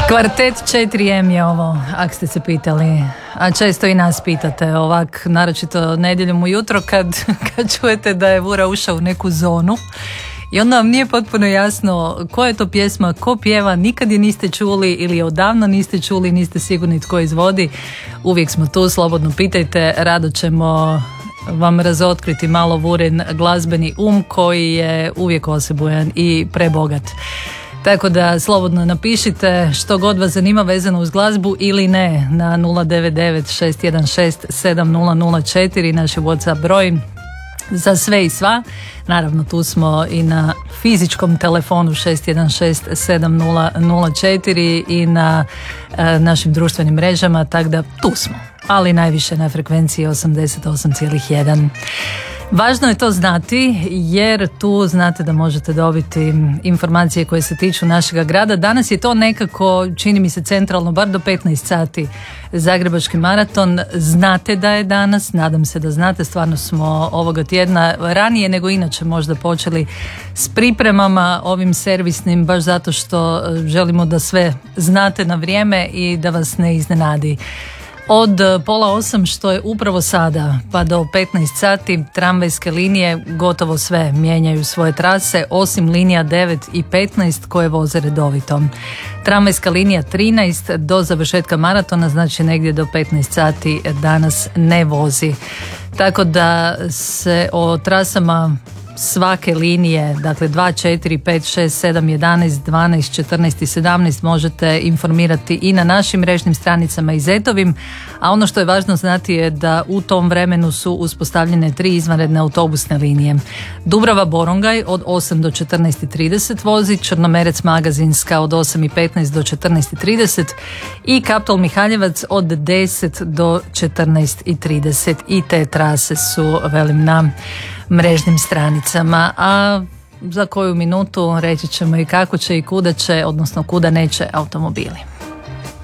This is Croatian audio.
Kvartet 4M je ovo, ako ste se pitali, a često i nas pitate ovak, naročito nedjeljom ujutro kad čujete da je Vura ušao u neku zonu i onda vam nije potpuno jasno koja je to pjesma, ko pjeva, nikad je niste čuli ili je odavno niste čuli, niste sigurni tko izvodi. Uvijek smo tu, slobodno pitajte, rado ćemo vam razotkriti malo Vurin glazbeni koji je uvijek osebujan i prebogat. Tako da slobodno napišite što god vas zanima vezano uz glazbu ili ne na 099 616 7004, naš je WhatsApp broj za sve i sva. Naravno tu smo i na fizičkom telefonu 616 7004 i na našim društvenim mrežama, tako da tu smo, ali najviše na frekvenciji 88,1. Važno je to znati jer tu znate da možete dobiti informacije koje se tiču našega grada. Danas je to nekako, čini mi se centralno, bar do 15 sati Zagrebački maraton. Znate da je danas, nadam se da znate, stvarno smo ovoga tjedna ranije nego inače možda počeli s pripremama ovim servisnim, baš zato što želimo da sve znate na vrijeme i da vas ne iznenadi. Od 7:30 što je upravo sada pa do 15 sati tramvajske linije gotovo sve mijenjaju svoje trase osim linija 9 i 15 koje voze redovito. Tramvajska linija 13 do završetka maratona, znači negdje do 15 sati danas ne vozi. Tako da se o trasama svake linije, dakle 2, 4, 5, 6, 7, 11, 12, 14 i 17 možete informirati i na našim mrežnim stranicama i Zetovim, a ono što je važno znati je da u tom vremenu su uspostavljene 3 izvanredne autobusne linije. Dubrava-Borongaj od 8 do 14:30 vozi, Črnomerec-Magazinska od 8:15 do 14:30 i Kaptol-Mihaljevac od 10 do 14:30 i te trase su, velim, na mrežnim stranicama, a za koju minutu reći ćemo i kako će i kuda će, odnosno kuda neće automobili.